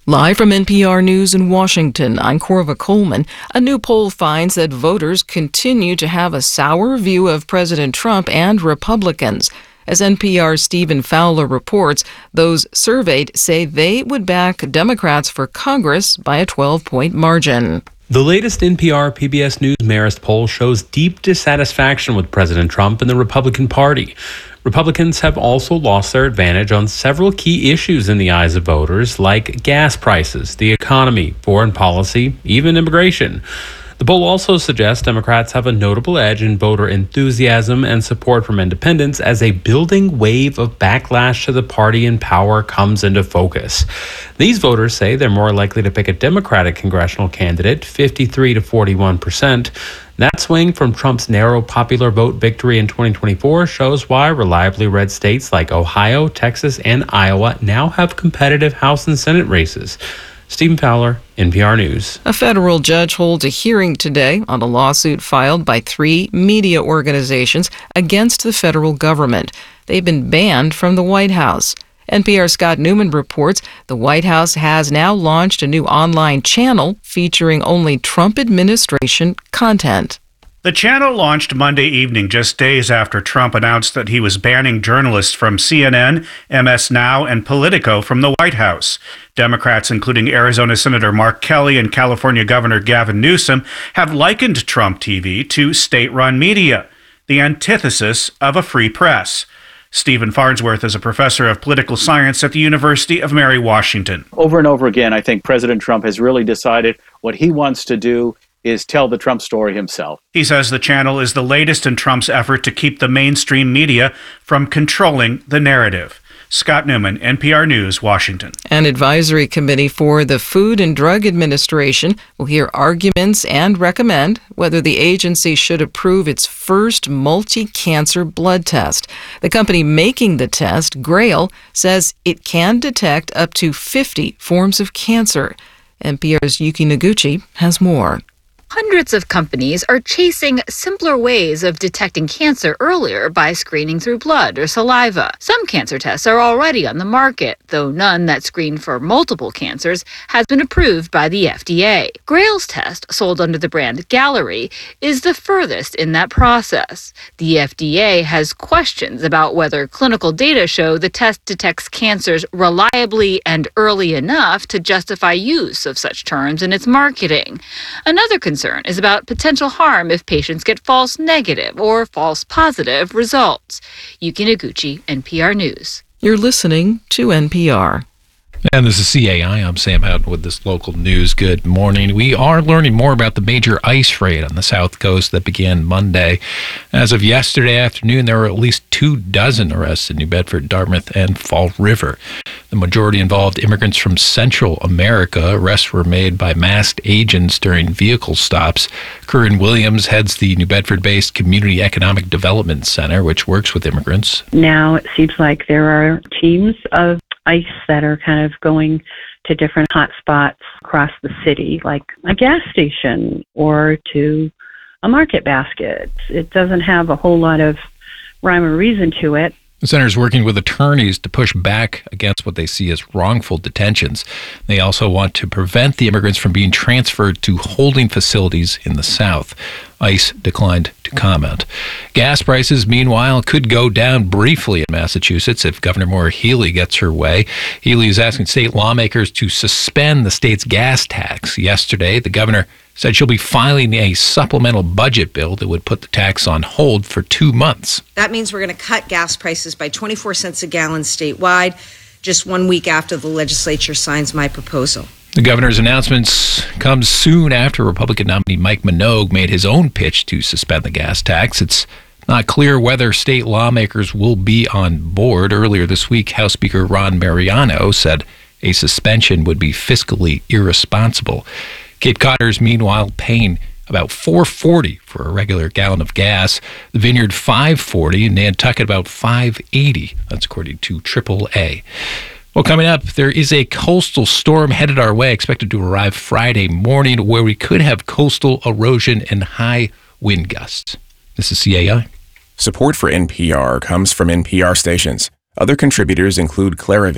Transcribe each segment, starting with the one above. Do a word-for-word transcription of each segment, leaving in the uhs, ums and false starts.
Live from N P R News in Washington, I'm Corva Coleman. A new poll finds that voters continue to have a sour view of President Trump and Republicans. As N P R's Stephen Fowler reports, those surveyed say they would back Democrats for Congress by a twelve-point margin. The latest N P R P B S News Marist poll shows deep dissatisfaction with President Trump and the Republican Party. Republicans have also lost their advantage on several key issues in the eyes of voters, like gas prices, the economy, foreign policy, even immigration. The poll also suggests Democrats have a notable edge in voter enthusiasm and support from independents as a building wave of backlash to the party in power comes into focus. These voters say they're more likely to pick a Democratic congressional candidate, fifty-three to forty-one percent. That swing from Trump's narrow popular vote victory in twenty twenty-four shows why reliably red states like Ohio, Texas, and Iowa now have competitive House and Senate races. Stephen Fowler, N P R News. A federal judge holds a hearing today on a lawsuit filed by three media organizations against the federal government. They've been banned from the White House. N P R's Scott Newman reports the White House has now launched a new online channel featuring only Trump administration content. The channel launched Monday evening, just days after Trump announced that he was banning journalists from C N N, M S Now, and Politico from the White House. Democrats, including Arizona Senator Mark Kelly and California Governor Gavin Newsom, have likened Trump T V to state-run media, the antithesis of a free press. Stephen Farnsworth is a professor of political science at the University of Mary Washington. Over and over again, I think President Trump has really decided what he wants to do is tell the Trump story himself. He says the channel is the latest in Trump's effort to keep the mainstream media from controlling the narrative. Scott Newman, N P R News, Washington. An advisory committee for the Food and Drug Administration will hear arguments and recommend whether the agency should approve its first multi-cancer blood test. The company making the test, Grail, says it can detect up to fifty forms of cancer. N P R's Yuki Noguchi has more. Hundreds of companies are chasing simpler ways of detecting cancer earlier by screening through blood or saliva. Some cancer tests are already on the market, though none that screen for multiple cancers has been approved by the F D A. Grail's test, sold under the brand Galleri, is the furthest in that process. The F D A has questions about whether clinical data show the test detects cancers reliably and early enough to justify use of such terms in its marketing. Another concern is about potential harm if patients get false negative or false positive results. Yuki Noguchi, N P R News. You're listening to N P R. And this is C A I. I'm Sam Houghton with this local news. Good morning. We are learning more about the major ice raid on the South Coast that began Monday. As of yesterday afternoon, there were at least two dozen arrests in New Bedford, Dartmouth, and Fall River. The majority involved immigrants from Central America. Arrests were made by masked agents during vehicle stops. Curran Williams heads the New Bedford-based Community Economic Development Center, which works with immigrants. Now it seems like there are teams of ICE that are kind of going to different hot spots across the city, like a gas station or to a market basket. It doesn't have a whole lot of rhyme or reason to it. The center is working with attorneys to push back against what they see as wrongful detentions. They also want to prevent the immigrants from being transferred to holding facilities in the South. ICE declined to comment. Gas prices, meanwhile, could go down briefly in Massachusetts if Governor Maura Healey gets her way. Healey is asking state lawmakers to suspend the state's gas tax. Yesterday, the governor said she'll be filing a supplemental budget bill that would put the tax on hold for two months. That means we're going to cut gas prices by twenty-four cents a gallon statewide, just one week after the legislature signs my proposal. The governor's announcements comes soon after Republican nominee Mike Minogue made his own pitch to suspend the gas tax. It's not clear whether state lawmakers will be on board. Earlier this week, House Speaker Ron Mariano said a suspension would be fiscally irresponsible. Cape Codder's, meanwhile, paying about four dollars and forty cents for a regular gallon of gas. The Vineyard, five dollars and forty cents, and Nantucket about five dollars and eighty cents. That's according to triple A. Well, coming up, there is a coastal storm headed our way, expected to arrive Friday morning, where we could have coastal erosion and high wind gusts. This is C A I. Support for N P R comes from N P R stations. Other contributors include Clarivate,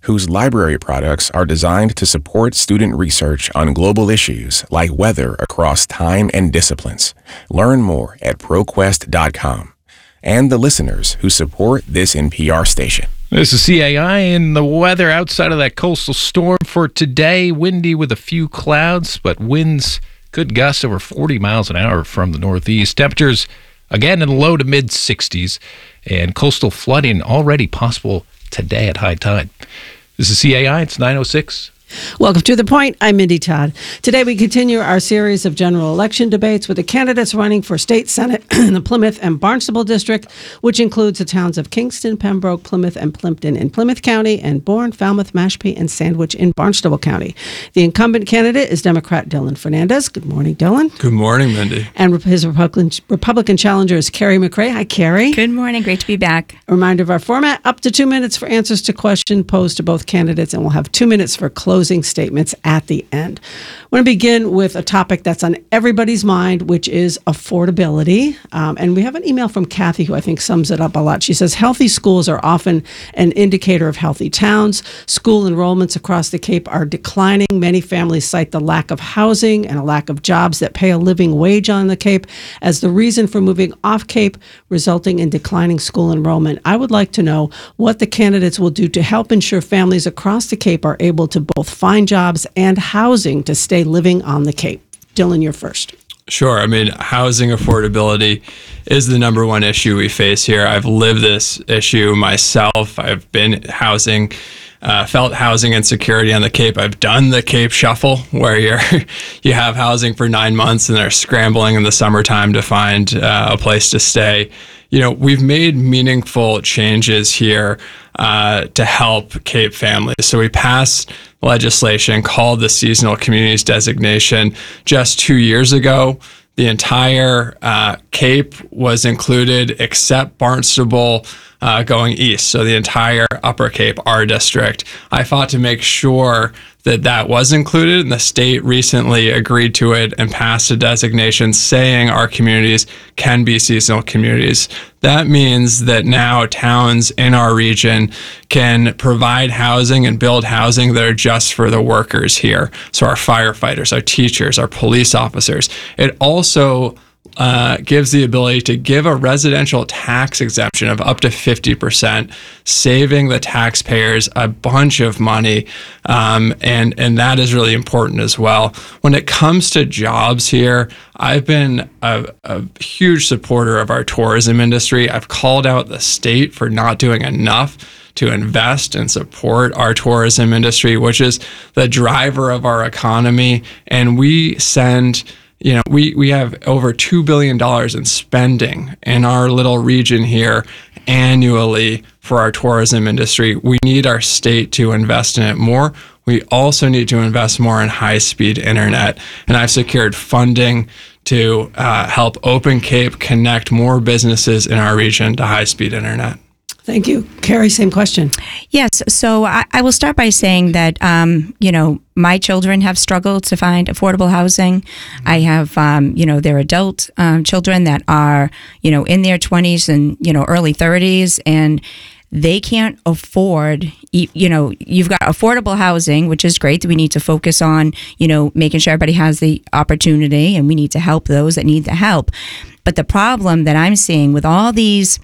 whose library products are designed to support student research on global issues like weather across time and disciplines. Learn more at ProQuest dot com. And the listeners who support this N P R station. This is C A I and the weather outside of that coastal storm for today. Windy with a few clouds, but winds could gust over forty miles an hour from the northeast. Temperatures again in the low to mid sixties, and coastal flooding already possible today at high tide. This is C A I. It's nine oh six. Welcome to The Point. I'm Mindy Todd. Today we continue our series of general election debates with the candidates running for state senate in the Plymouth and Barnstable district, which includes the towns of Kingston, Pembroke, Plymouth, and Plimpton in Plymouth County, and Bourne, Falmouth, Mashpee, and Sandwich in Barnstable County. The incumbent candidate is Democrat Dylan Fernandez. Good morning, Dylan. Good morning, Mindy. And his Republican, Republican challenger is Carrie McRae. Hi, Carrie. Good morning. Great to be back. A reminder of our format, up to two minutes for answers to questions posed to both candidates, and we'll have two minutes for closing statements at the end. I want to begin with a topic that's on everybody's mind, which is affordability. Um, and we have an email from Kathy who I think sums it up a lot. She says, healthy schools are often an indicator of healthy towns. School enrollments across the Cape are declining. Many families cite the lack of housing and a lack of jobs that pay a living wage on the Cape as the reason for moving off Cape, resulting in declining school enrollment. I would like to know what the candidates will do to help ensure families across the Cape are able to both find jobs and housing to stay living on the Cape. Dylan, you're first. Sure. I mean, housing affordability is the number one issue we face here. I've lived this issue myself. I've been housing, uh, felt housing insecurity on the Cape. I've done the Cape Shuffle, where you're you have housing for nine months and they're scrambling in the summertime to find uh, a place to stay. You know, we've made meaningful changes here uh, to help Cape families. So we passed legislation called the Seasonal Communities Designation just two years ago. The entire uh, Cape was included except Barnstable uh, going east. So the entire Upper Cape, our district. I fought to make sure that that was included, and the state recently agreed to it and passed a designation saying our communities can be seasonal communities. That means that now towns in our region can provide housing and build housing that are just for the workers here. So our firefighters, our teachers, our police officers. It also Uh, gives the ability to give a residential tax exemption of up to fifty percent, saving the taxpayers a bunch of money, um, and, and that is really important as well. When it comes to jobs here, I've been a, a huge supporter of our tourism industry. I've called out the state for not doing enough to invest and support our tourism industry, which is the driver of our economy, and we send You know, we, we have over two billion dollars in spending in our little region here annually for our tourism industry. We need our state to invest in it more. We also need to invest more in high-speed internet. And I've secured funding to uh, help Open Cape connect more businesses in our region to high-speed internet. Thank you. Carrie, same question. Yes. So I, I will start by saying that, um, you know, my children have struggled to find affordable housing. I have, um, you know, they're adult um, children that are, you know, in their twenties and, you know, early thirties, and they can't afford, you know, you've got affordable housing, which is great that we need to focus on, you know, making sure everybody has the opportunity, and we need to help those that need the help. But the problem that I'm seeing with all these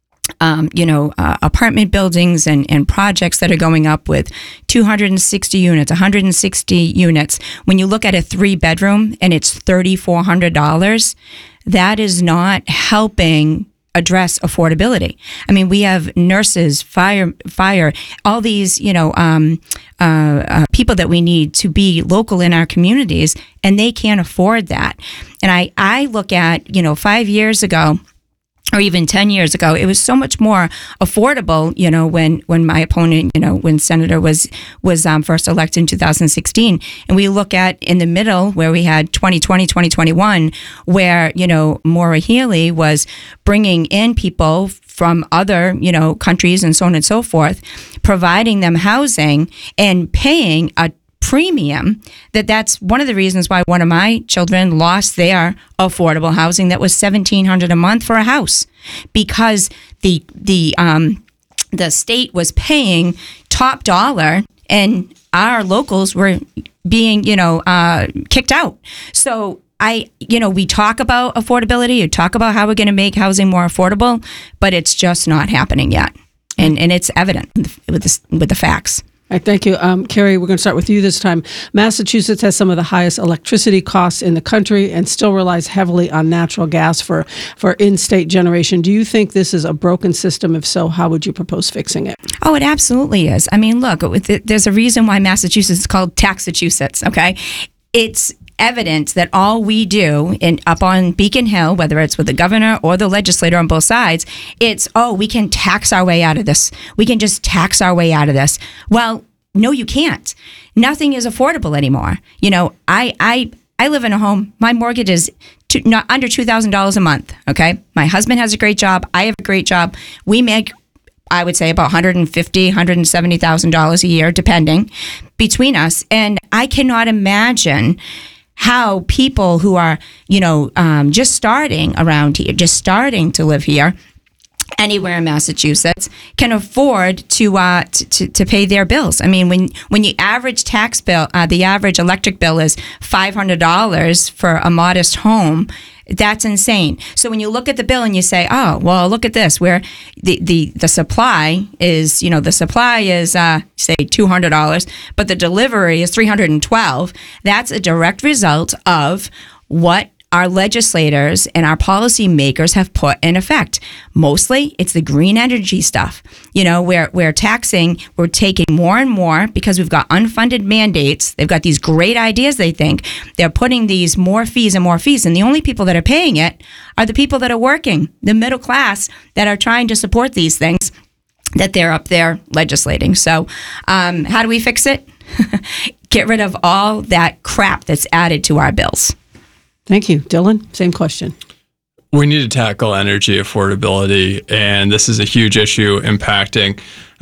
Um, you know, uh, apartment buildings and, and projects that are going up with two hundred sixty units, one hundred sixty units. When you look at a three bedroom and it's three thousand four hundred dollars, that is not helping address affordability. I mean, we have nurses, fire, fire, all these, you know, um, uh, uh, people that we need to be local in our communities, and they can't afford that. And I, I look at, you know, five years ago, or even ten years ago, it was so much more affordable, you know, when, when my opponent, you know, when Senator was was um, first elected in two thousand sixteen. And we look at in the middle where we had twenty twenty, twenty twenty-one, where, you know, Maura Healey was bringing in people from other, you know, countries and so on and so forth, providing them housing and paying a premium. That that's one of the reasons why one of my children lost their affordable housing that was seventeen hundred dollars a month for a house, because the the um the state was paying top dollar and our locals were being, you know, uh, kicked out. So I, you know, we talk about affordability, you talk about how we're going to make housing more affordable, but it's just not happening yet. And and it's evident with the, with the facts. All right, thank you. Um, Carrie, we're going to start with you this time. Massachusetts has some of the highest electricity costs in the country and still relies heavily on natural gas for, for in-state generation. Do you think this is a broken system? If so, how would you propose fixing it? Oh, it absolutely is. I mean, look, there's a reason why Massachusetts is called Taxachusetts, okay? It's evident that all we do in up on Beacon Hill, whether it's with the governor or the legislator on both sides, it's, oh, we can tax our way out of this. We can just tax our way out of this. Well, no, you can't. Nothing is affordable anymore. You know, I I I live in a home. My mortgage is two, not under two thousand dollars a month. Okay, my husband has a great job. I have a great job. We make, I would say, about one hundred fifty thousand dollars, one hundred seventy thousand dollars a year, depending, between us. And I cannot imagine how people who are, you know, um, just starting around here, just starting to live here, anywhere in Massachusetts, can afford to uh, to to pay their bills. I mean, when when you average tax bill, uh, the average electric bill is five hundred dollars for a modest home. That's insane. So when you look at the bill and you say, oh, well, look at this, where the, the, the supply is, you know, the supply is, uh, say, two hundred dollars, but the delivery is three hundred twelve dollars. That's a direct result of what our legislators and our policymakers have put in effect. Mostly, it's the green energy stuff. You know, we're, we're taxing, we're taking more and more because we've got unfunded mandates. They've got these great ideas, they think. They're putting these more fees and more fees. And the only people that are paying it are the people that are working, the middle class that are trying to support these things that they're up there legislating. So um, how do we fix it? Get rid of all that crap that's added to our bills. Thank you. Dylan, same question. We need to tackle energy affordability, and this is a huge issue impacting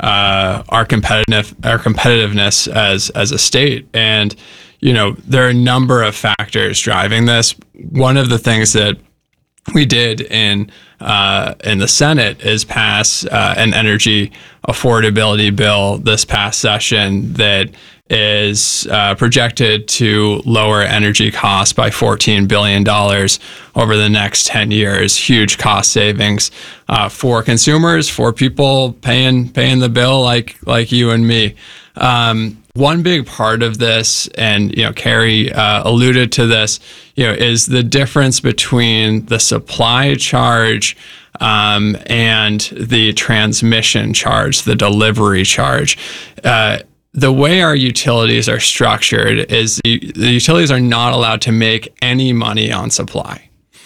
uh, our competitive our competitiveness as as a state. And you know, there are a number of factors driving this. One of the things that we did in uh, in the Senate is pass uh, an energy affordability bill this past session that is uh, projected to lower energy costs by fourteen billion dollars over the next ten years. Huge cost savings uh, for consumers, for people paying paying the bill like like you and me. Um, one big part of this, and you know, Carrie uh, alluded to this, you know, is the difference between the supply charge um, and the transmission charge, the delivery charge. Uh, The way our utilities are structured is the, the utilities are not allowed to make any money on supply.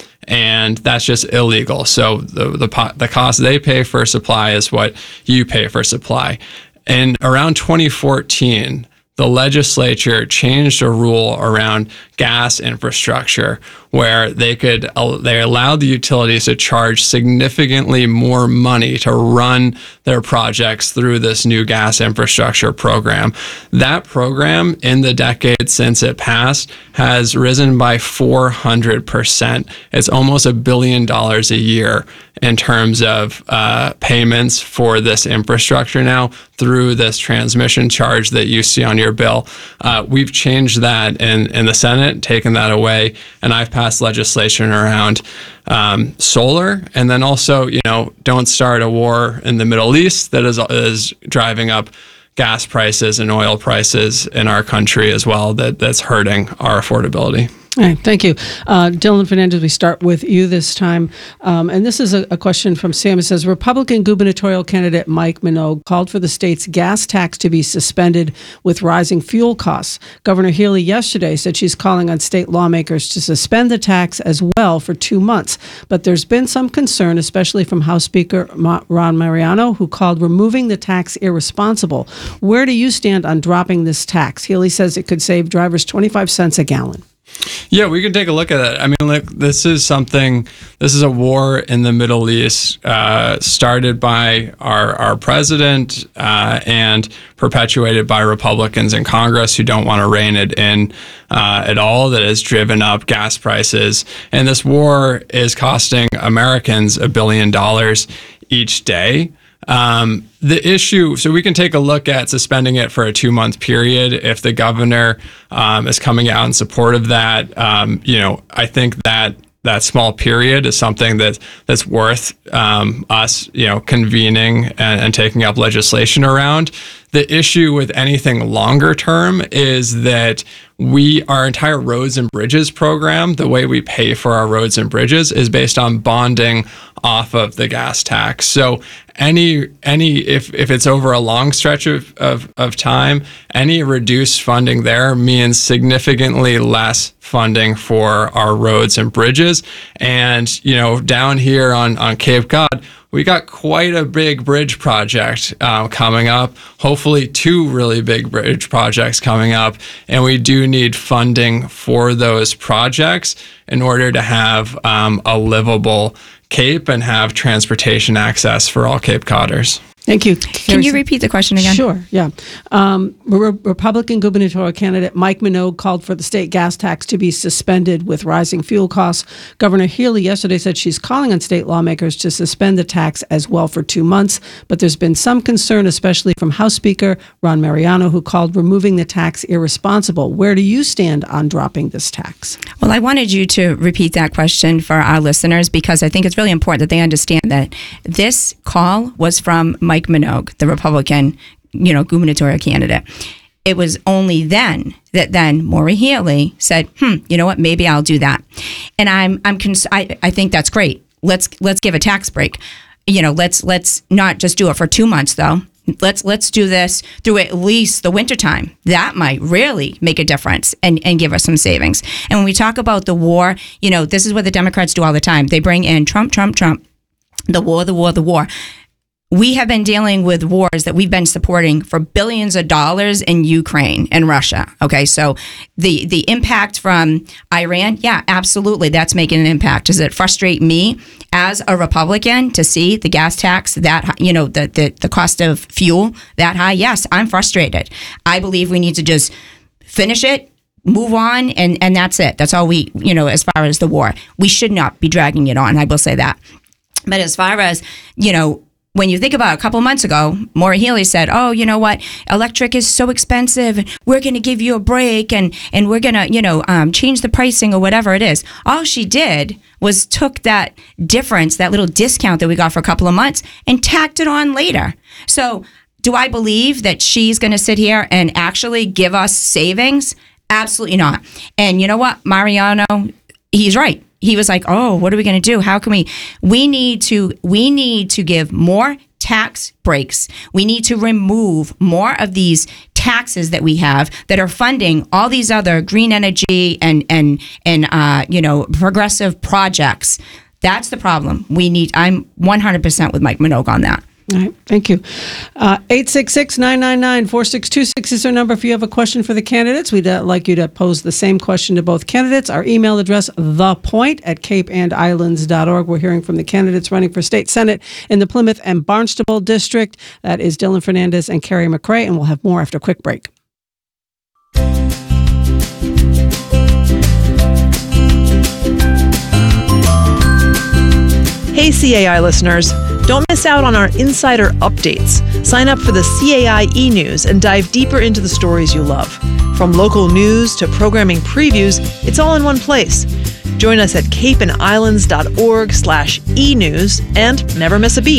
And that's just illegal. So the, the, the cost they pay for supply is what you pay for supply. And around twenty fourteen, the legislature changed a rule around gas infrastructure where they could they allowed the utilities to charge significantly more money to run their projects through this new gas infrastructure program. That program, in the decade since it passed, has risen by four hundred percent. It's almost a billion dollars a year in terms of uh, payments for this infrastructure now through this transmission charge that you see on your bill. Uh, we've changed that in, in the Senate, taken that away, and I've passed legislation around um, solar, and then also, you know, don't start a war in the Middle East that is is driving up gas prices and oil prices in our country as well, that that's hurting our affordability. All right, thank you. Uh, Dylan Fernandez, we start with you this time. Um, and this is a, a question from Sam. It says, Republican gubernatorial candidate Mike Minogue called for the state's gas tax to be suspended with rising fuel costs. Governor Healey yesterday said she's calling on state lawmakers to suspend the tax as well for two months. But there's been some concern, especially from House Speaker Ron Mariano, who called removing the tax irresponsible. Where do you stand on dropping this tax? Healey says it could save drivers twenty-five cents a gallon. Yeah, we can take a look at it. I mean, like, this is something, this is a war in the Middle East uh, started by our, our president uh, and perpetuated by Republicans in Congress who don't want to rein it in uh, at all, that has driven up gas prices. And this war is costing Americans a billion dollars each day. Um, the issue, so we can take a look at suspending it for a two month period if the governor um, is coming out in support of that. Um, you know, I think that that small period is something that that's worth um, us, you know, convening and, and taking up legislation around. The issue with anything longer term is that we, our entire roads and bridges program, the way we pay for our roads and bridges is based on bonding off of the gas tax. So any, any, if, if it's over a long stretch of, of, of time, any reduced funding there means significantly less funding for our roads and bridges. And, you know, down here on, on Cape Cod, we got quite a big bridge project uh, coming up, hopefully two really big bridge projects coming up. And we do need funding for those projects in order to have um, a livable Cape and have transportation access for all Cape Codders. Thank you. Can you repeat the question again? Sure, yeah. Um, Re- Republican gubernatorial candidate Mike Minogue called for the state gas tax to be suspended with rising fuel costs. Governor Healey yesterday said she's calling on state lawmakers to suspend the tax as well for two months, but there's been some concern, especially from House Speaker Ron Mariano, who called removing the tax irresponsible. Where do you stand on dropping this tax? Well, I wanted you to repeat that question for our listeners because I think it's really important that they understand that this call was from Mike Mike Minogue, the Republican, you know, gubernatorial candidate. It was only then that then Maura Healey said, "Hmm, you know what? Maybe I'll do that." And I'm, I'm, cons- I, I think that's great. Let's let's give a tax break. You know, let's let's not just do it for two months though. Let's let's do this through at least the wintertime. That might really make a difference and, and give us some savings. And when we talk about the war, you know, this is what the Democrats do all the time. They bring in Trump, Trump, Trump, the war, the war, the war. We have been dealing with wars that we've been supporting for billions of dollars in Ukraine and Russia. Okay, so the the impact from Iran, yeah, absolutely, that's making an impact. Does it frustrate me as a Republican to see the gas tax that high, you know, the, the the cost of fuel that high? Yes, I'm frustrated. I believe we need to just finish it, move on, and and that's it. That's all we, you know, as far as the war. We should not be dragging it on. I will say that. But as far as, you know, when you think about it, a couple months ago, Maura Healey said, oh, you know what, electric is so expensive, we're going to give you a break, and, and we're going to, you know, um, change the pricing or whatever it is. All she did was took that difference, that little discount that we got for a couple of months, and tacked it on later. So do I believe that she's going to sit here and actually give us savings? Absolutely not. And you know what, Mariano, he's right. He was like, oh, what are we going to do? How can we, we need to, we need to give more tax breaks. We need to remove more of these taxes that we have that are funding all these other green energy and, and, and, uh, you know, progressive projects. That's the problem. We need, I'm one hundred percent with Mike Minogue on that. All right, thank you. Uh, eight six six, nine nine nine, four six two six is our number if you have a question for the candidates. We'd uh, like you to pose the same question to both candidates. Our email address, thepoint at cape and islands dot org. We're hearing from the candidates running for state senate in the Plymouth and Barnstable district. That is Dylan Fernandez and Carrie McRae, and we'll have more after a quick break. Hey, C A I listeners. Don't miss out on our insider updates. Sign up for the C A I e-news and dive deeper into the stories you love. From local news to programming previews, it's all in one place. Join us at cape and islands dot org slash e-news and never miss a beat.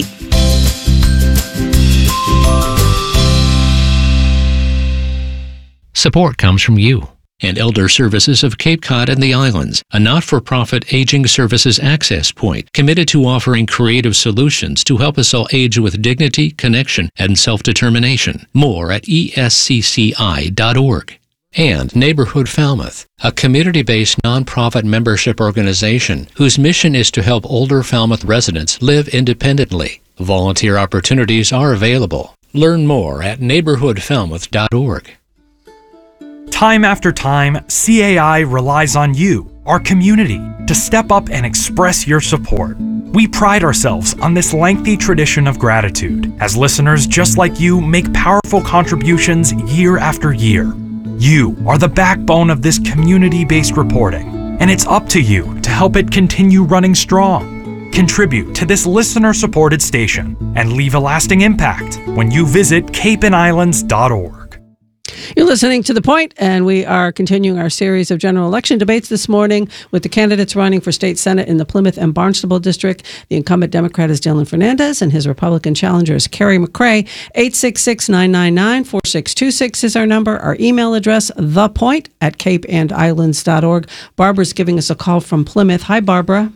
Support comes from you and Elder Services of Cape Cod and the Islands, a not-for-profit aging services access point committed to offering creative solutions to help us all age with dignity, connection, and self-determination. More at E S C C I dot org. And Neighborhood Falmouth, a community-based nonprofit membership organization whose mission is to help older Falmouth residents live independently. Volunteer opportunities are available. Learn more at neighborhood falmouth dot org. Time after time, C A I relies on you, our community, to step up and express your support. We pride ourselves on this lengthy tradition of gratitude, as listeners just like you make powerful contributions year after year. You are the backbone of this community-based reporting, and it's up to you to help it continue running strong. contribute to this listener-supported station and leave a lasting impact when you visit cape and islands dot org. You're listening to The Point, and we are continuing our series of general election debates this morning with the candidates running for state senate in the Plymouth and Barnstable district. The incumbent Democrat is Dylan Fernandez, and his Republican challenger is Carrie McCray. eight six six, nine nine nine, four six two six is our number. Our email address, thepoint at cape and islands dot org. Barbara's giving us a call from Plymouth. Hi, Barbara.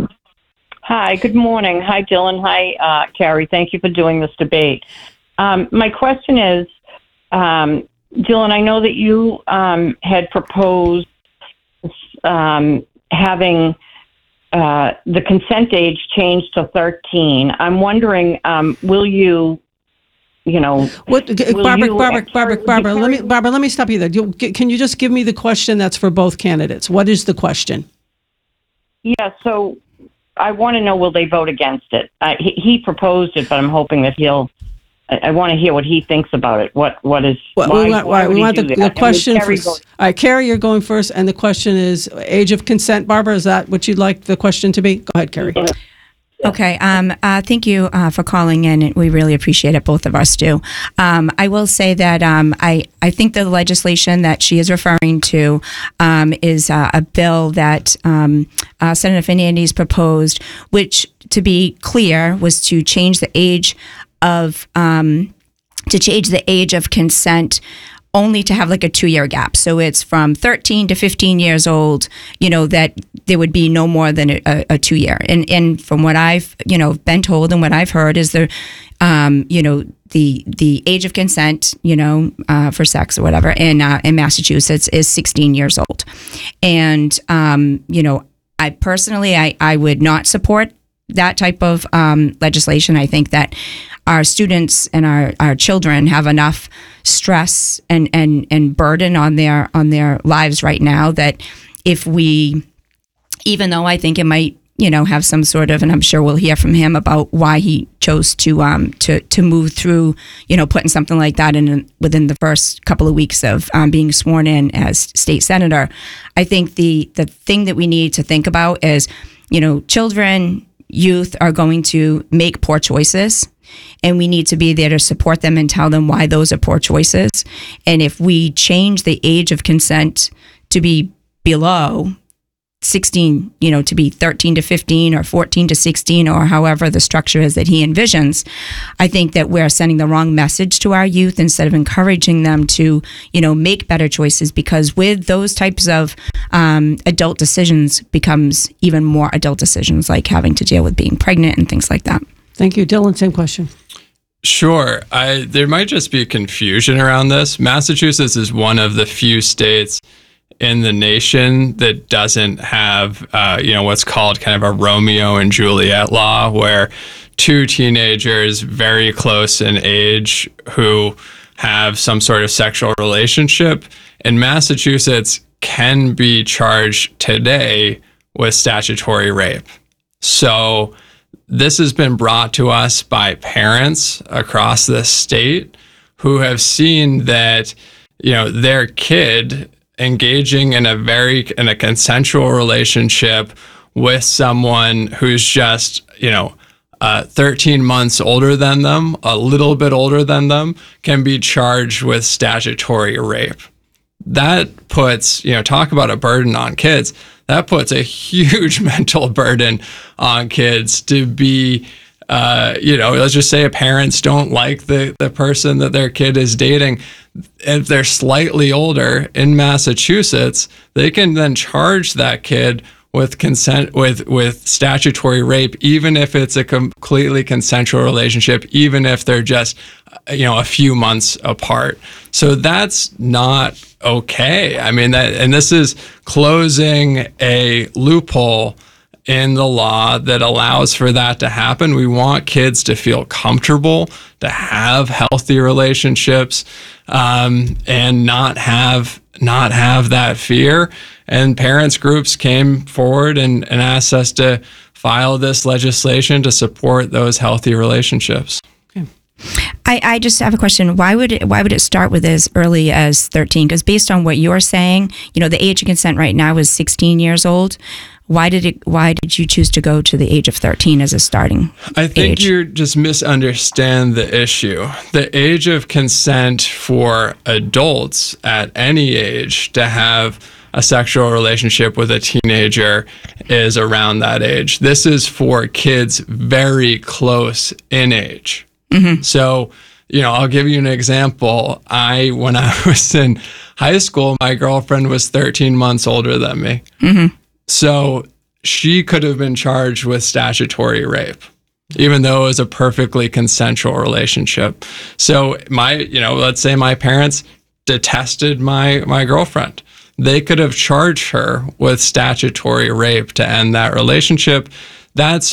Hi, good morning. Hi, Dylan. Hi, uh, Carrie. Thank you for doing this debate. Um, my question is, um, Dylan, I know that you um, had proposed um, having uh, the consent age changed to thirteen. I'm wondering, um, will you, you know, what? Barbara, you, Barbara, Barbara, Barbara. Let me, Barbara. Let me stop you there. You, can you just give me the question that's for both candidates? What is the question? Yeah. So I want to know, will they vote against it? Uh, he, he proposed it, but I'm hoping that he'll. I want to hear what he thinks about it. What what is well, why, we want, why we want the, the question. For, go- all right, Carrie, you're going first, and the question is age of consent. Barbara, is that what you'd like the question to be? Go ahead, Carrie. Okay. Um, uh, thank you uh, for calling in. We really appreciate it. Both of us do. Um, I will say that um, I, I think the legislation that she is referring to um, is uh, a bill that um, uh, Senator Fernandez proposed, which, to be clear, was to change the age of um, to change the age of consent only to have like a two-year gap. So it's from thirteen to fifteen years old, you know, that there would be no more than a, a, a two-year. And and from what I've, you know, been told and what I've heard is the, um, you know, the the age of consent, you know, uh, for sex or whatever in uh, in Massachusetts is sixteen years old. And, um, you know, I personally, I, I would not support that type of um, legislation. I think that our students and our, our children have enough stress and, and, and burden on their on their lives right now that if we, even though I think it might, you know, have some sort of, and I'm sure we'll hear from him about why he chose to um to to move through, you know, putting something like that in within the first couple of weeks of um, being sworn in as state senator. I think the the thing that we need to think about is, you know, children, youth are going to make poor choices, and we need to be there to support them and tell them why those are poor choices. And if we change the age of consent to be below sixteen, you know, to be thirteen to fifteen or fourteen to sixteen, or however the structure is that he envisions, I think that we're sending the wrong message to our youth instead of encouraging them to, you know, make better choices, because with those types of um, adult decisions becomes even more adult decisions, like having to deal with being pregnant and things like that. Thank you. Dylan, same question. Sure. I there might just be confusion around this. Massachusetts is one of the few states in the nation that doesn't have, uh, you know, what's called kind of a Romeo and Juliet law, where two teenagers very close in age who have some sort of sexual relationship in Massachusetts can be charged today with statutory rape. So this has been brought to us by parents across the state who have seen that, you know, their kid engaging in a very in a consensual relationship with someone who's just, you know, uh, thirteen months older than them, a little bit older than them, can be charged with statutory rape. That puts, you know, talk about a burden on kids. That puts a huge mental burden on kids to be, uh, you know, let's just say parents don't like the, the person that their kid is dating. If they're slightly older in Massachusetts, they can then charge that kid with consent, with, with statutory rape, even if it's a completely consensual relationship, even if they're just, you know, a few months apart. So that's not okay. I mean, that, and this is closing a loophole in the law that allows for that to happen. We want kids to feel comfortable, to have healthy relationships, um, and not have not have that fear. And parents groups came forward and, and asked us to file this legislation to support those healthy relationships. I, I just have a question. Why would it, why would it start with as early as thirteen? Because based on what you're saying, you know, the age of consent right now is sixteen years old. why did it? Why did you choose to go to the age of thirteen as a starting I think age? you just misunderstand the issue. The age of consent for adults at any age to have a sexual relationship with a teenager is around that age. This is for kids very close in age. Mm-hmm. So, you know, I'll give you an example. I, when I was in high school, my girlfriend was thirteen months older than me. Mm-hmm. So she could have been charged with statutory rape, even though it was a perfectly consensual relationship. So my, you know, let's say my parents detested my, my girlfriend. They could have charged her with statutory rape to end that relationship. That's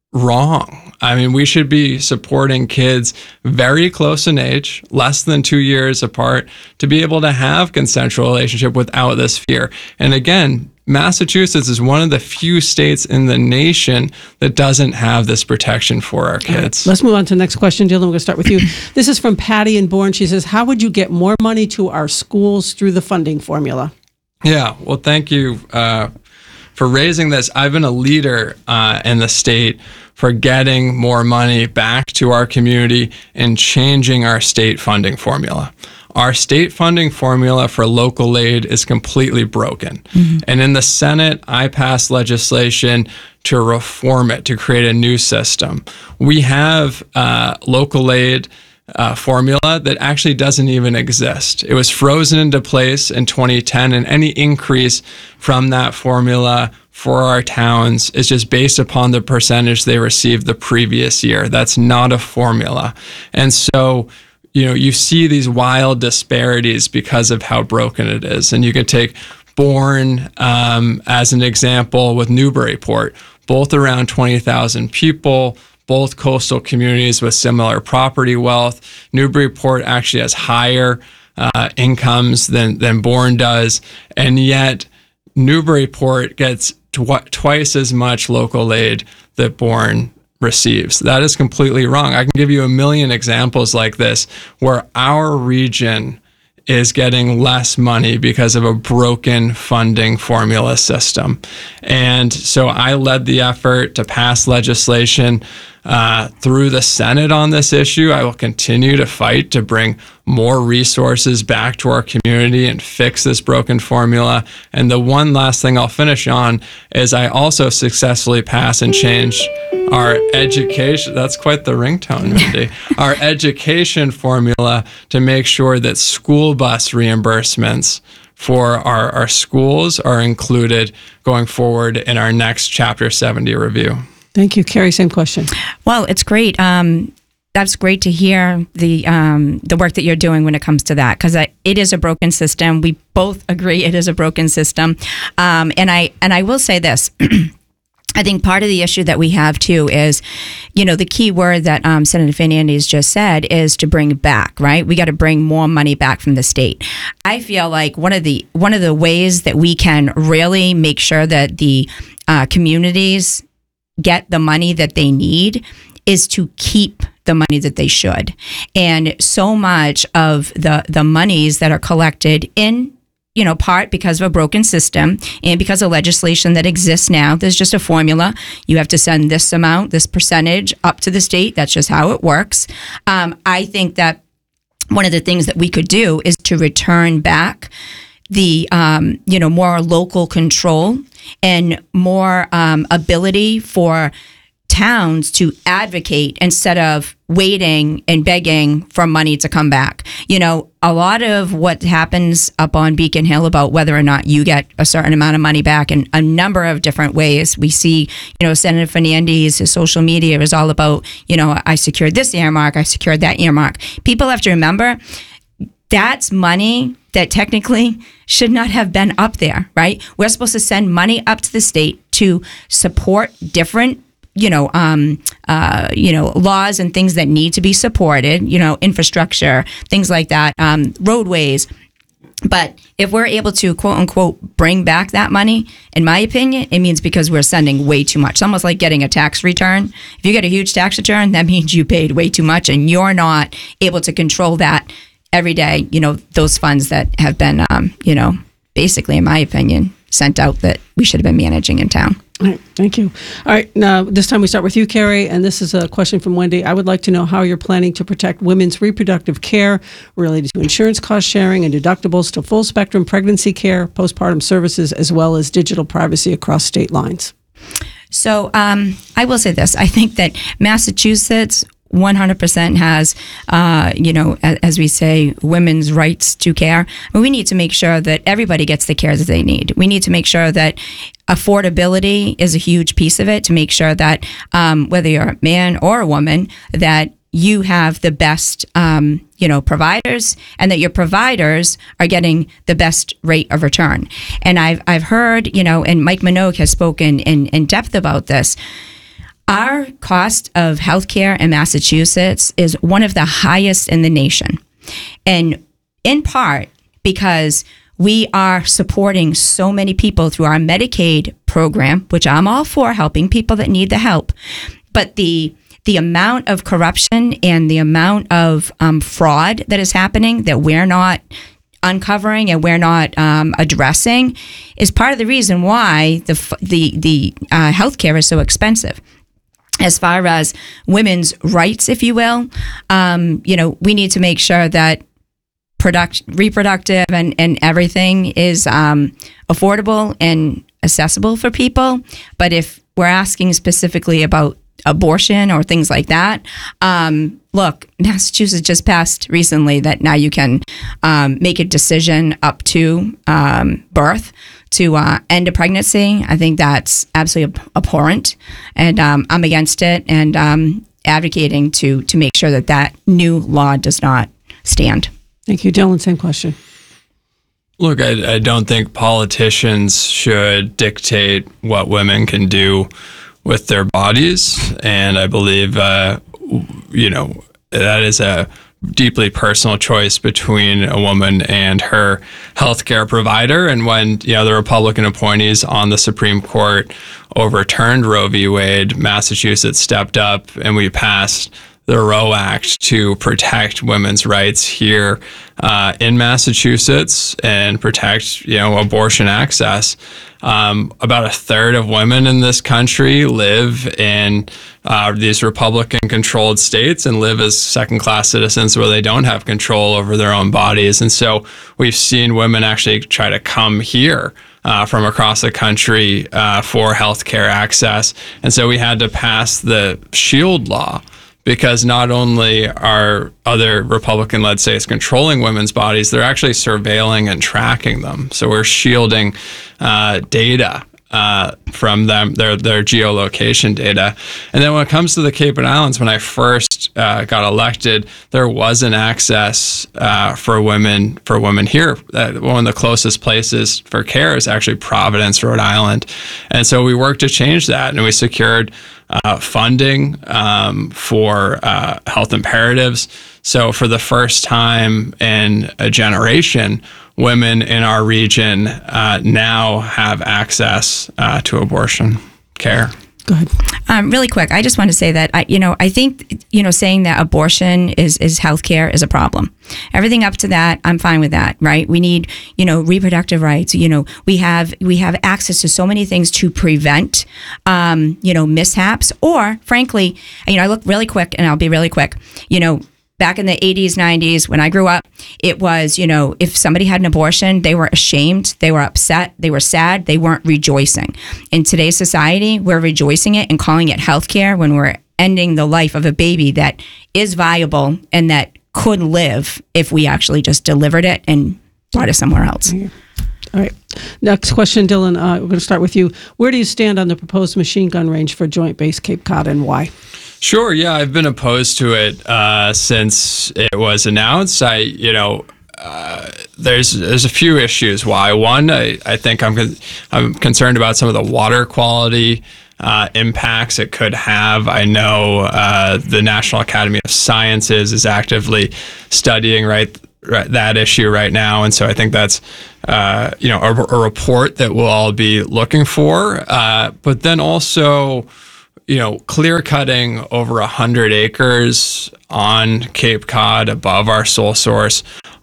wrong. I mean, we should be supporting kids very close in age, less than two years apart, to be able to have consensual relationship without this fear. And again, Massachusetts is one of the few states in the nation that doesn't have this protection for our kids. Right, let's move on to the next question. Dylan, we're going to start with you. This is from Patty in Bourne. She says, how would you get more money to our schools through the funding formula? Yeah, well, thank you uh, for raising this. I've been a leader uh, in the state for getting more money back to our community and changing our state funding formula. Our state funding formula for local aid is completely broken. Mm-hmm. And in the Senate, I passed legislation to reform it, to create a new system. We have uh, local aid Uh, formula that actually doesn't even exist. It was frozen into place in twenty ten, and any increase from that formula for our towns is just based upon the percentage they received the previous year. That's not a formula. And so, you know, you see these wild disparities because of how broken it is. And you can take Bourne um, as an example with Newburyport, both around twenty thousand people, both coastal communities with similar property wealth. Newburyport actually has higher uh, incomes than, than Bourne does, and yet Newburyport gets tw- twice as much local aid that Bourne receives. That is completely wrong. I can give you a million examples like this where our region is getting less money because of a broken funding formula system. And so I led the effort to pass legislation uh, through the Senate on this issue. I will continue to fight to bring more resources back to our community and fix this broken formula. And the one last thing I'll finish on is I also successfully passed and changed our education, that's quite the ringtone, Mindy, our education formula to make sure that school bus reimbursements for our, our schools are included going forward in our next Chapter seventy review. Thank you. Carrie, same question. Well, it's great. Um, that's great to hear the um, the work that you're doing when it comes to that, because it is a broken system. We both agree it is a broken system. Um, and I and I will say this. I think part of the issue that we have too is, you know, the key word that um, Senator Fernandez just said is to bring back, right? We got to bring more money back from the state. I feel like one of the one of the ways that we can really make sure that the uh, communities get the money that they need is to keep the money that they should. And so much of the the monies that are collected in, you know, part because of a broken system and because of legislation that exists now. There's just a formula. You have to send this amount, this percentage up to the state. That's just how it works. Um, I think that one of the things that we could do is to return back the, um, you know, more local control and more um, ability for towns to advocate instead of waiting and begging for money to come back. You know, a lot of what happens up on Beacon Hill about whether or not you get a certain amount of money back in a number of different ways. We see, you know, Senator Fernandez, his social media is all about, you know, I secured this earmark, I secured that earmark. People have to remember that's money that technically should not have been up there, right? We're supposed to send money up to the state to support different you know, um, uh, you know, laws and things that need to be supported, you know, infrastructure, things like that, um, roadways. But if we're able to, quote unquote, bring back that money, in my opinion, it means because we're sending way too much. It's almost like getting a tax return. If you get a huge tax return, that means you paid way too much and you're not able to control that every day, you know, those funds that have been, um, you know, basically, in my opinion, sent out that we should have been managing in town. All right, thank you. All right, now this time we start with you, Carrie, and this is a question from Wendy. I would like to know how you're planning to protect women's reproductive care related to insurance cost sharing and deductibles to full spectrum pregnancy care, postpartum services, as well as digital privacy across state lines. So um, I will say this. I think that Massachusetts one hundred percent has, uh, you know, as, as we say, women's rights to care. And we need to make sure that everybody gets the care that they need. We need to make sure that affordability is a huge piece of it, to make sure that um, whether you're a man or a woman, that you have the best, um, you know, providers, and that your providers are getting the best rate of return. And I've I've heard, you know, and Mike Minogue has spoken in, in depth about this. Our cost of healthcare in Massachusetts is one of the highest in the nation. And in part because we are supporting so many people through our Medicaid program, which I'm all for, helping people that need the help. But the the amount of corruption and the amount of um, fraud that is happening that we're not uncovering and we're not um, addressing is part of the reason why the the the uh, healthcare is so expensive. As far as women's rights, if you will, um, you know, we need to make sure that product, reproductive and, and everything is um, affordable and accessible for people. But if we're asking specifically about abortion or things like that, um, look, Massachusetts just passed recently that now you can um, make a decision up to um, birth to uh, end a pregnancy. I think that's absolutely abhorrent, and um, I'm against it, and um, advocating to to make sure that that new law does not stand. Thank you. Dylan, same question. Look, I, I don't think politicians should dictate what women can do with their bodies, and I believe, uh, you know, that is a deeply personal choice between a woman and her healthcare provider. And when, you know, the Republican appointees on the Supreme Court overturned Roe v. Wade, Massachusetts stepped up and we passed the Roe Act to protect women's rights here uh, in Massachusetts and protect, you know, abortion access. Um, about a third of women in this country live in uh, these Republican-controlled states and live as second-class citizens where they don't have control over their own bodies. And so we've seen women actually try to come here Uh, from across the country uh, for healthcare access. And so we had to pass the SHIELD law, because not only are other Republican-led states controlling women's bodies, they're actually surveilling and tracking them. So we're shielding uh, data uh, from them, their their geolocation data. And then when it comes to the Cape and Islands, when I first uh, got elected, there wasn't access uh, for women for women here. Uh, one of the closest places for care is actually Providence, Rhode Island. And so we worked to change that, and we secured Uh, funding um, for uh, health imperatives. So for the first time in a generation, women in our region uh, now have access uh, to abortion care. Go ahead. Um, really quick, I just want to say that, I, you know, I think, you know, saying that abortion is, is healthcare is a problem. Everything up to that, I'm fine with that, right? We need, you know, reproductive rights. You know, we have we have access to so many things to prevent, um, you know, mishaps. Or, frankly, you know, I look really quick, and I'll be really quick. You know, back in the eighties, nineties, when I grew up, it was, you know, if somebody had an abortion, they were ashamed, they were upset, they were sad, they weren't rejoicing. In today's society, we're rejoicing it and calling it healthcare when we're ending the life of a baby that is viable and that could live if we actually just delivered it and brought it somewhere else. All right. Next question, Dylan. Uh, we're going to start with you. Where do you stand on the proposed machine gun range for Joint Base Cape Cod, and why? Sure. Yeah, I've been opposed to it uh, since it was announced. I, you know, uh, there's there's a few issues why. One, I, I think I'm con- I'm concerned about some of the water quality uh, impacts it could have. I know uh, the National Academy of Sciences is actively studying right. Right, that issue right now, and so I think that's uh, you know a, a report that we'll all be looking for. Uh, but then also, you know, clear cutting over a hundred acres on Cape Cod above our sole source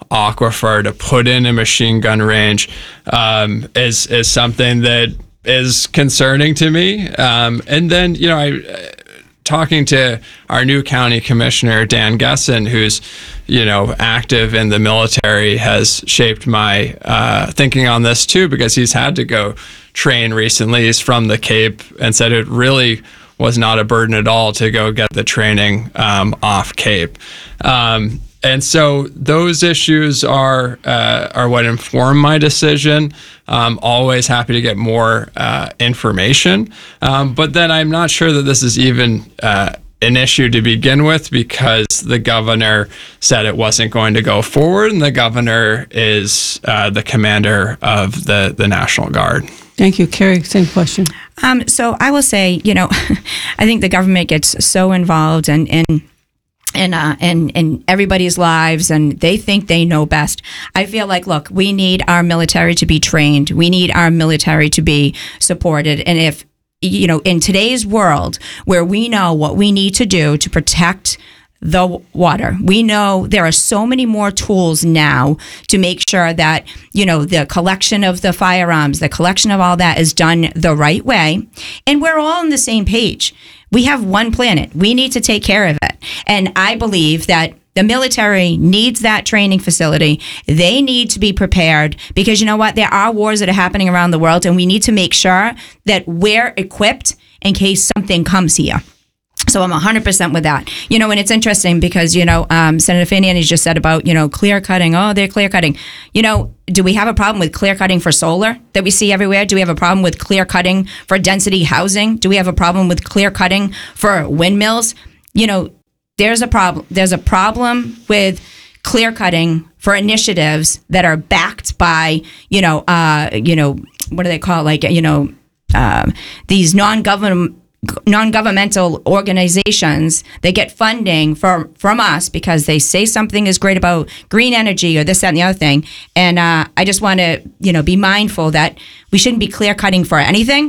aquifer to put in a machine gun range um, is is something that is concerning to me. Um, and then, you know, I talking to our new county commissioner, Dan Gesson, who's, you know, active in the military, has shaped my uh, thinking on this too, because he's had to go train recently. He's from the Cape and said it really was not a burden at all to go get the training um, off Cape. Um, And so those issues are uh, are what inform my decision. I'm always happy to get more uh, information. Um, but then I'm not sure that this is even uh, an issue to begin with, because the governor said it wasn't going to go forward, and the governor is uh, the commander of the, the National Guard. Thank you. Carrie, same question. Um, so I will say, you know, I think the government gets so involved in, in in uh, in in everybody's lives, and they think they know best. I feel like, look, we need our military to be trained. We need our military to be supported. And if, you know, in today's world where we know what we need to do to protect the water, we know there are so many more tools now to make sure that, you know, the collection of the firearms, the collection of all that is done the right way. And we're all on the same page. We have one planet. We need to take care of it. And I believe that the military needs that training facility. They need to be prepared, because you know what? There are wars that are happening around the world, and we need to make sure that we're equipped in case something comes here. So I'm one hundred percent with that. You know, and it's interesting because, you know, um, Senator Faniani just said about, you know, clear cutting. Oh, they're clear cutting. You know, do we have a problem with clear cutting for solar that we see everywhere? Do we have a problem with clear cutting for density housing? Do we have a problem with clear cutting for windmills? You know, there's a problem. There's a problem with clear cutting for initiatives that are backed by, you know, uh, you know, what do they call it? Like, you know, uh, these non-government non-governmental organizations. They get funding from from us because they say something is great about green energy or this, that, and the other thing. And uh, I just want to, you know, be mindful that we shouldn't be clear cutting for anything.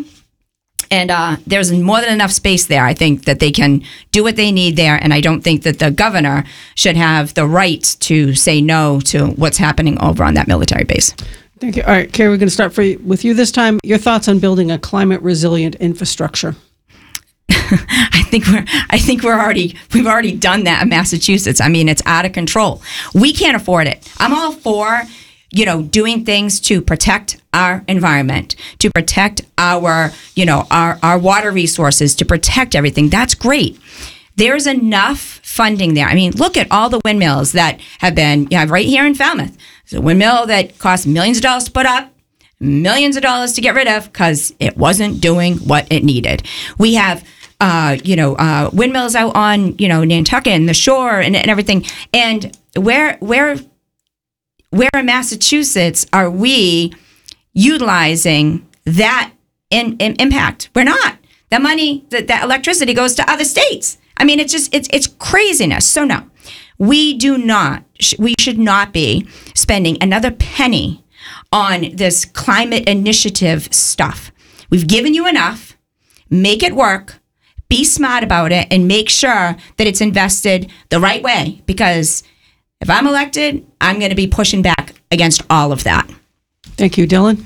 And uh, there's more than enough space there. I think that they can do what they need there. And I don't think that the governor should have the right to say no to what's happening over on that military base. Thank you. All right, Carrie, we're going to start for you, with you this time. Your thoughts on building a climate resilient infrastructure? I think we're I think we're already we've already done that in Massachusetts. I mean, it's out of control. We can't afford it. I'm all for, you know, doing things to protect our environment, to protect our, you know, our, our water resources, to protect everything. That's great. There's enough funding there. I mean, look at all the windmills that have been, you know, right here in Falmouth. It's a windmill that cost millions of dollars to put up, millions of dollars to get rid of because it wasn't doing what it needed. We have Uh, you know, uh, windmills out on, you know, Nantucket and the shore and, and everything. And where, where, where in Massachusetts are we utilizing that in, in impact? We're not. That money, that, that electricity goes to other states. I mean, it's just, it's, it's craziness. So no, we do not, we should not be spending another penny on this climate initiative stuff. We've given you enough. Make it work. Be smart about it and make sure that it's invested the right way, because if I'm elected, I'm going to be pushing back against all of that. Thank you, Dylan.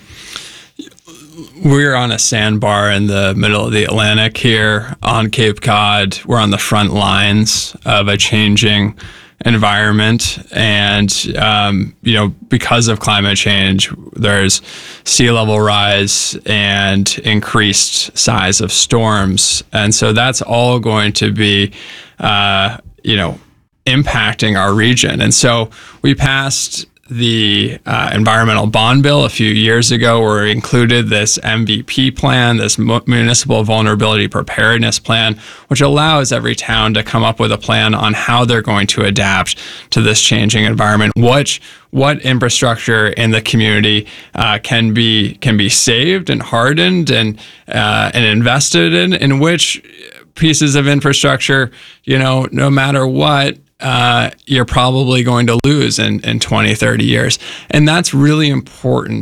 We're on a sandbar in the middle of the Atlantic here on Cape Cod. We're on the front lines of a changing environment. And, um, you know, because of climate change, there's sea level rise and increased size of storms. And so that's all going to be, uh, you know, impacting our region. And so we passed the uh, environmental bond bill a few years ago, where we included this M V P plan, this municipal vulnerability preparedness plan, which allows every town to come up with a plan on how they're going to adapt to this changing environment. Which what infrastructure in the community uh, can be can be saved and hardened and uh, and invested in, in which pieces of infrastructure, you know, no matter what, Uh, you're probably going to lose in, in twenty, thirty years. And that's really important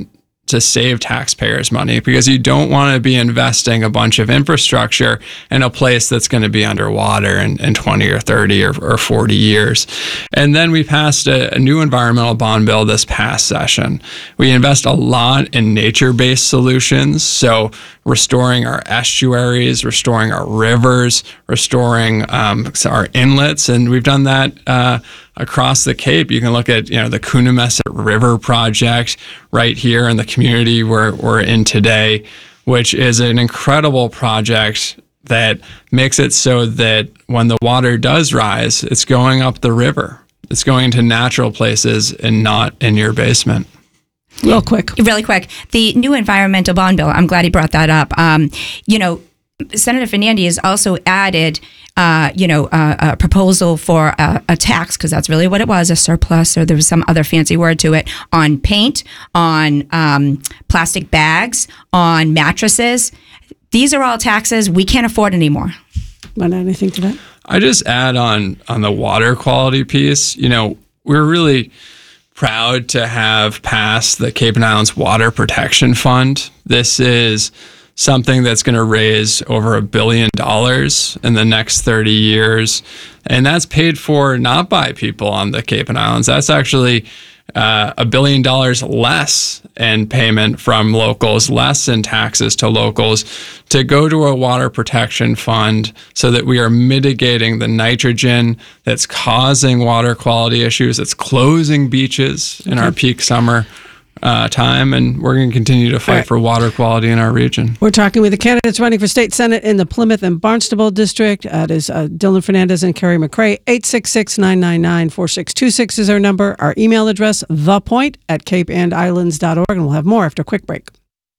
to save taxpayers money, because you don't want to be investing a bunch of infrastructure in a place that's going to be underwater in, in twenty or thirty or, or forty years. And then we passed a, a new environmental bond bill this past session. We invest a lot in nature-based solutions, so restoring our estuaries, restoring our rivers, restoring um, our inlets, and we've done that uh, across the Cape. You can look at, you know, the Coonamessett River project right here in the community we're, we're in today, which is an incredible project that makes it so that when the water does rise, it's going up the river. It's going to natural places and not in your basement. Real quick. Really quick. The new environmental bond bill, I'm glad he brought that up. Um, you know, Senator Fernandez also added, uh, you know, uh, a proposal for a, a tax, because that's really what it was, a surplus, or there was some other fancy word to it, on paint, on um, plastic bags, on mattresses. These are all taxes we can't afford anymore. Want to add anything to that? I just add on on the water quality piece. You know, we're really proud to have passed the Cape and Islands Water Protection Fund. This is something that's going to raise over a billion dollars in the next thirty years. And that's paid for not by people on the Cape and Islands. That's actually uh, a billion dollars less in payment from locals, less in taxes to locals, to go to a water protection fund so that we are mitigating the nitrogen that's causing water quality issues. It's closing beaches in our peak summer Uh, time, and we're going to continue to fight right. for water quality in our region. We're talking with the candidates running for state senate in the Plymouth and Barnstable district. Uh, it is uh, Dylan Fernandez and Carrie McRae. eight six six, nine nine nine, four six two six is our number. Our email address, thepoint at cape and islands dot org, and we'll have more after a quick break.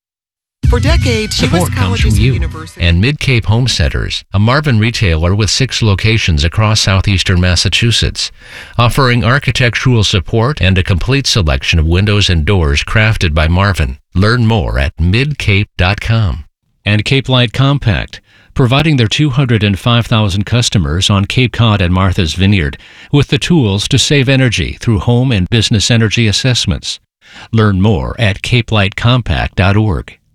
For decades, support comes from you and Mid-Cape Home Centers, a Marvin retailer with six locations across southeastern Massachusetts, offering architectural support and a complete selection of windows and doors crafted by Marvin. Learn more at mid cape dot com. And Cape Light Compact, providing their two hundred five thousand customers on Cape Cod and Martha's Vineyard with the tools to save energy through home and business energy assessments. Learn more at cape light compact dot org.